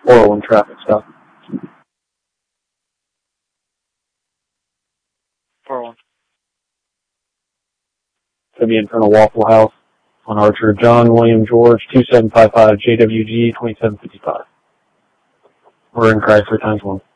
401 traffic stop. 401. To be in front of Waffle House on Archer. John William George, 2755 JWG 2755. We're in Chrysler ×1.